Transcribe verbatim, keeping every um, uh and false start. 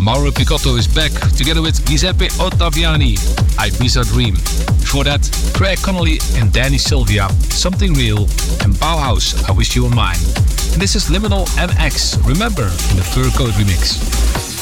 Mauro Picotto is back together with Giuseppe Ottaviani, Ibiza Dream. Before that, Craig Connolly and Danny Sylvia, Something Real, and Bauhaus, I Wish You Were Mine. And this is Liminal M X, remember, in the Fur Code remix.